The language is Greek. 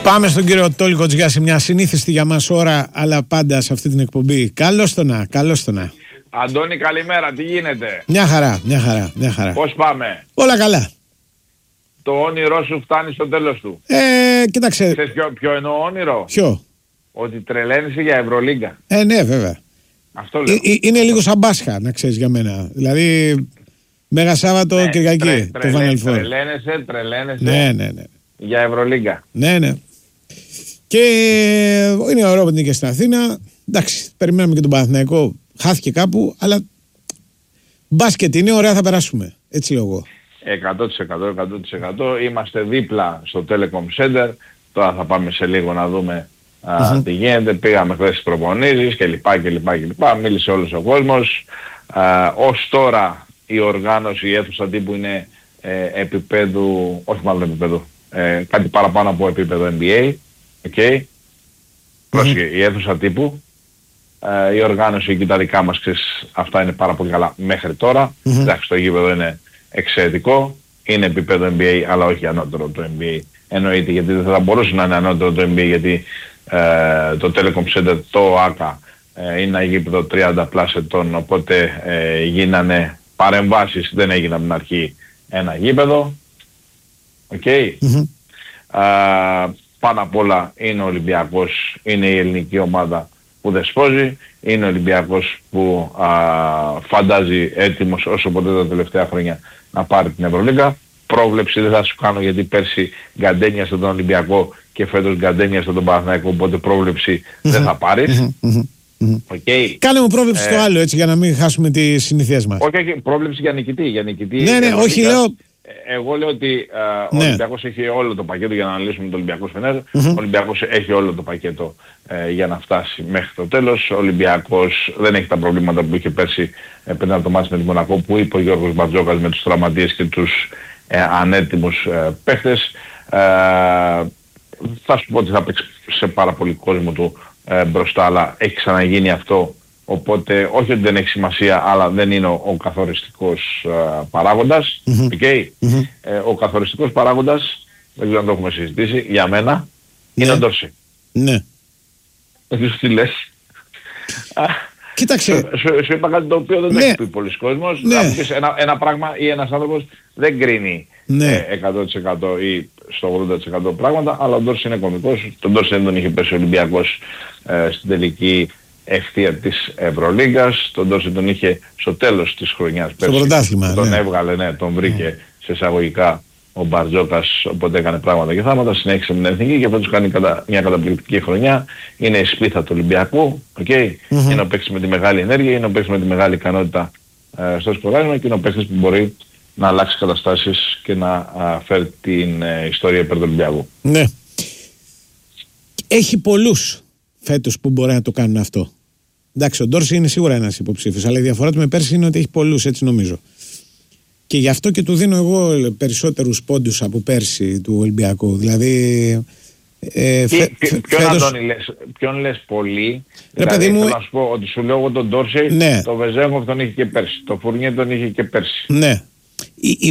Πάμε στον κύριο Τόλικο Τζιά σε μια συνήθιστη για μας ώρα, αλλά πάντα σε αυτή την εκπομπή. Καλώς το να, καλώς το να. Αντώνη, καλημέρα, τι γίνεται? Μια χαρά, μια χαρά, μια χαρά. Πώς πάμε? Όλα καλά. Το όνειρό σου φτάνει στο τέλος του. Κοίταξε. Ξέρεις ποιο εννοώ όνειρο? Ποιο? Ότι τρελαίνεσαι για Ευρωλίγκα. Ναι, βέβαια. Αυτό λέω. Είναι λίγο σαν Πάσχα, να ξέρεις, για μένα. Δηλαδή, Μέγα Σάββατο, Ναι, Κυριακή, το Final Four. Τρελαίνεσαι Ναι. για Ευρωλίγκα. Ναι. Και είναι ωραίο που είναι και στην Αθήνα. Εντάξει, περιμέναμε και τον Παναθηναϊκό. Χάθηκε κάπου, αλλά μπάσκετ είναι, ωραία, θα περάσουμε. Έτσι λέω εγώ. 100%. Είμαστε δίπλα στο Telecom Center. Τώρα θα πάμε σε λίγο να δούμε τι γίνεται. Πήγαμε χθες στις προπονήσεις κλπ. Μίλησε όλος ο κόσμος. Ως τώρα η οργάνωση, η αίθουσα τύπου είναι επίπεδου, όχι μάλλον επίπεδου, κάτι παραπάνω από επίπεδο NBA. Okay. Πρόσεχε, η αίθουσα τύπου, η οργάνωση και τα δικά μας, αυτά είναι πάρα πολύ καλά μέχρι τώρα. Εντάξει, το γήπεδο είναι εξαιρετικό, είναι επίπεδο NBA, αλλά όχι ανώτερο το NBA. Εννοείται, γιατί δεν θα μπορούσε να είναι ανώτερο το NBA, γιατί το Telecom Center, το ΆΚΑ, είναι ένα γήπεδο 30+ ετών, οπότε γίνανε παρεμβάσεις, δεν έγινε από την αρχή ένα γήπεδο. Okay. Πάνω απ' όλα είναι ο Ολυμπιακός, είναι η ελληνική ομάδα που δεσπόζει, είναι ο Ολυμπιακός που φαντάζει έτοιμος όσο ποτέ τα τελευταία χρόνια να πάρει την Ευρωλίγκα. Πρόβλεψη δεν θα σου κάνω, γιατί πέρσι γκαντένιασε τον Ολυμπιακό και φέτος γκαντένιασε τον Παναθηναϊκό, οπότε πρόβλεψη δεν θα πάρεις. Okay. Κάνε μου πρόβλεψη στο άλλο, έτσι, για να μην χάσουμε τις συνήθειές μας. Όχι, πρόβλεψη για νικητή. Ναι, όχι, λέω. Εγώ λέω ότι ο Ολυμπιακός έχει όλο το πακέτο, για να αναλύσουμε το Ολυμπιακό Φενέρ. Ο Ολυμπιακός έχει όλο το πακέτο για να φτάσει μέχρι το τέλος. Ο Ολυμπιακός δεν έχει τα προβλήματα που είχε πέρσι πριν από το μάτς με τη Μονακό, που είπε ο Γιώργος Μπαρτζόκας με τους τραυματίες και τους ανέτοιμους παίχτες. Θα σου πω ότι θα παίξει σε πάρα πολύ κόσμο του μπροστά, αλλά έχει ξαναγίνει αυτό. Οπότε όχι ότι δεν έχει σημασία, αλλά δεν είναι ο καθοριστικός παράγοντας. Okay. Ο καθοριστικός παράγοντας, δεν ξέρω αν το έχουμε συζητήσει, για μένα είναι ο Ντόρση. Ναι. Δεν τι λες. Κοίταξε. Σου είπα κάτι το οποίο δεν το έχει πει πολλοί κόσμος. Να πεις ένα πράγμα ή ένας άνθρωπος δεν κρίνει 100% ή στο 80% πράγματα, αλλά ο Ντόρση είναι κωμικός. Τον Ντόρση δεν τον είχε πέσει ο Ολυμπιακός στην τελική ευθεία της Ευρωλίγκας. Τον Ντόρση τον είχε στο τέλος της χρονιάς στο πρωτάθλημα. Τον έβγαλε, τον βρήκε σε εισαγωγικά ο Μπαρτζόκας, οπότε έκανε πράγματα και θάματα, συνέχισε με την εθνική και φέτος κάνει μια καταπληκτική χρονιά. Είναι η σπίθα του Ολυμπιακού, είναι ο παίκτης με τη μεγάλη ενέργεια, είναι ο παίκτης με τη μεγάλη ικανότητα στο σκοράρισμα και είναι ο παίκτης που μπορεί να αλλάξει καταστάσεις και να φέρει την ιστορία υπέρ του Ολυμπιακού. Ναι. Έχει πολλούς φέτος που μπορεί να το κάνουν αυτό. Εντάξει, ο Ντόρση είναι σίγουρα ένας υποψήφιος, αλλά η διαφορά του με πέρσι είναι ότι έχει πολλούς, έτσι νομίζω. Και γι' αυτό και του δίνω εγώ περισσότερους πόντους από πέρσι του Ολυμπιακού. Δηλαδή. Ποιον λες πολύ? Δηλαδή, θέλω να σου πω ότι σου λέω εγώ τον Ντόρση, το Βεζέγκοφ τον είχε και πέρσι, το Φουρνιέ τον είχε και πέρσι. Ναι.